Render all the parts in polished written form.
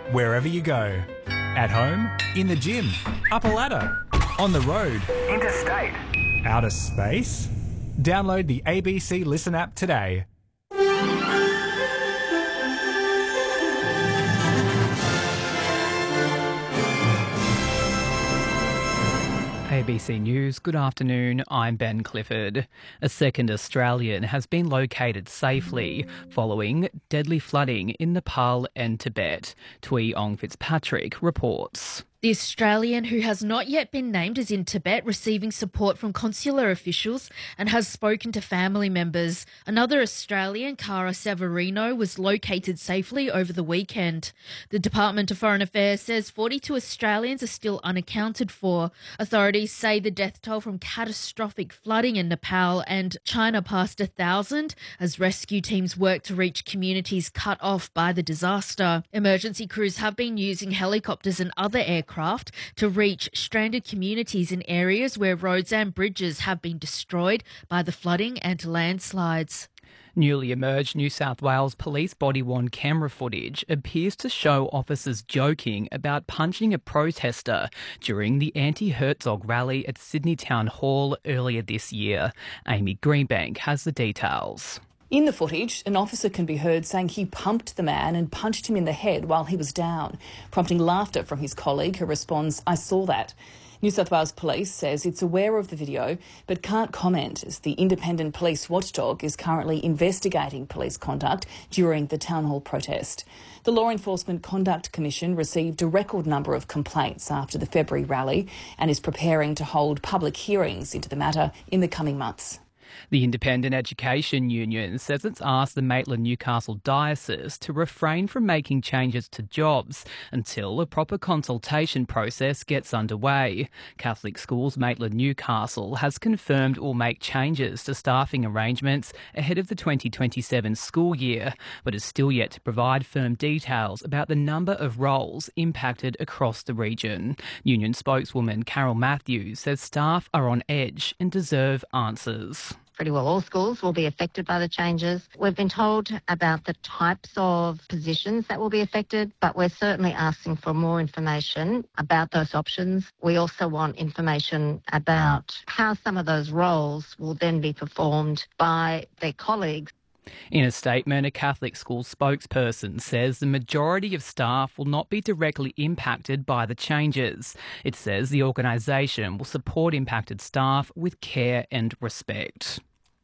Wherever you go. At home, in the gym, up a ladder, on the road, interstate, outer space. Download the ABC Listen app today. ABC News, good afternoon, I'm Ben Clifford. A second Australian has been located safely following deadly flooding in Nepal and Tibet. Tui Ong Fitzpatrick reports. The Australian, who has not yet been named, is in Tibet receiving support from consular officials and has spoken to family members. Another Australian, Cara Severino, was located safely over the weekend. The Department of Foreign Affairs says 42 Australians are still unaccounted for. Authorities say the death toll from catastrophic flooding in Nepal and China passed 1,000 as rescue teams work to reach communities cut off by the disaster. Emergency crews have been using helicopters and other aircraft to reach stranded communities in areas where roads and bridges have been destroyed by the flooding and landslides. Newly emerged New South Wales police body-worn camera footage appears to show officers joking about punching a protester during the anti-Herzog rally at Sydney Town Hall earlier this year. Amy Greenbank has the details. In the footage, an officer can be heard saying he pumped the man and punched him in the head while he was down, prompting laughter from his colleague who responds, "I saw that." New South Wales Police says it's aware of the video but can't comment as the independent police watchdog is currently investigating police conduct during the town hall protest. The Law Enforcement Conduct Commission received a record number of complaints after the February rally and is preparing to hold public hearings into the matter in the coming months. The Independent Education Union says it's asked the Maitland-Newcastle Diocese to refrain from making changes to jobs until a proper consultation process gets underway. Catholic Schools Maitland-Newcastle has confirmed it will make changes to staffing arrangements ahead of the 2027 school year, but is still yet to provide firm details about the number of roles impacted across the region. Union spokeswoman Carol Matthews says staff are on edge and deserve answers. Pretty well all schools will be affected by the changes. We've been told about the types of positions that will be affected, but we're certainly asking for more information about those options. We also want information about how some of those roles will then be performed by their colleagues. In a statement, a Catholic school spokesperson says the majority of staff will not be directly impacted by the changes. It says the organisation will support impacted staff with care and respect.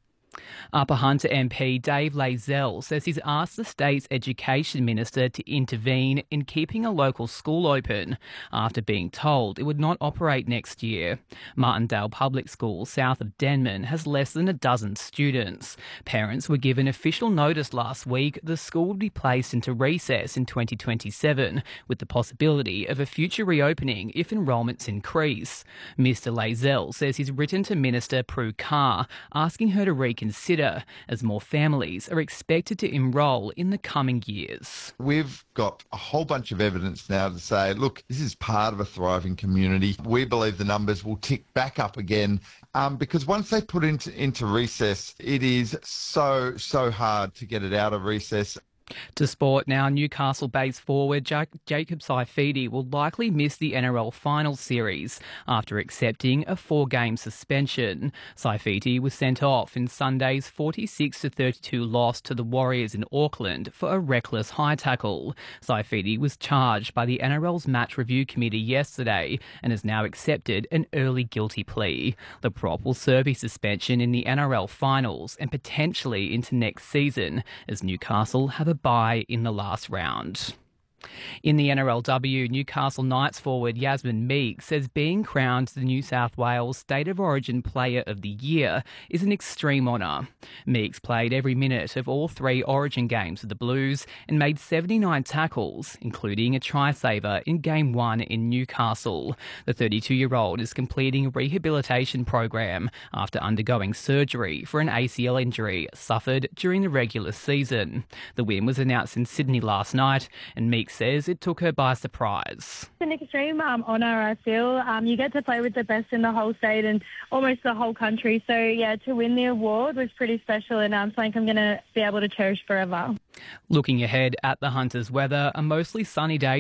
Upper Hunter MP Dave Lazell says he's asked the state's Education Minister to intervene in keeping a local school open after being told it would not operate next year. Martindale Public School, south of Denman, has less than a dozen students. Parents were given official notice last week the school would be placed into recess in 2027, with the possibility of a future reopening if enrolments increase. Mr Lazell says he's written to Minister Prue Carr asking her to reconsider as more families are expected to enrol in the coming years. We've got a whole bunch of evidence now to say, look, this is part of a thriving community. We believe the numbers will tick back up again because once they put into recess, it is so hard to get it out of recess. To sport now, Newcastle-based forward Jacob Saifidi will likely miss the NRL Finals series after accepting a 4-game suspension. Saifidi was sent off in Sunday's 46-32 loss to the Warriors in Auckland for a reckless high tackle. Saifidi was charged by the NRL's match review committee yesterday and has now accepted an early guilty plea. The prop will serve his suspension in the NRL Finals and potentially into next season as Newcastle have a bye in the last round. In the NRLW, Newcastle Knights forward Yasmin Meeks says being crowned the New South Wales State of Origin Player of the Year is an extreme honour. Meeks played every minute of all 3 Origin games for the Blues and made 79 tackles, including a try-saver in Game 1 in Newcastle. The 32-year-old is completing a rehabilitation program after undergoing surgery for an ACL injury suffered during the regular season. The win was announced in Sydney last night, and Meeks says it took her by surprise. It's an extreme honour, I feel. You get to play with the best in the whole state and almost the whole country. So, yeah, to win the award was pretty special and something I'm going to be able to cherish forever. Looking ahead at the Hunters' weather, a mostly sunny day